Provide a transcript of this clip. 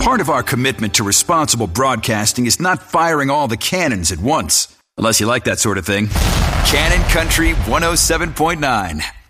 Part of our commitment to responsible broadcasting is not firing all the cannons at once. Unless you like that sort of thing. Cannon Country 107.9.